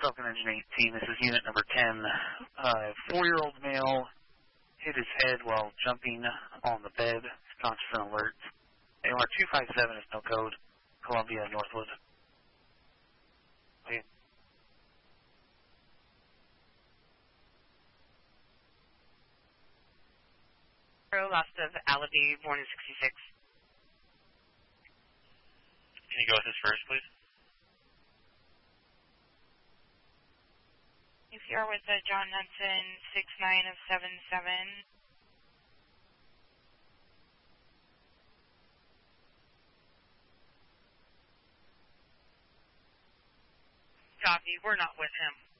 Falcon Engine 18, this is unit number 10. 4-year-old male hit his head while jumping on the bed. Conscious and alert. AOR 257 is no code. Columbia, Northwood. Wait. Lost of Alibi, morning 66. Can you go with this first, please? If you're with John Hudson, 69 of 77. Copy, we're not with him.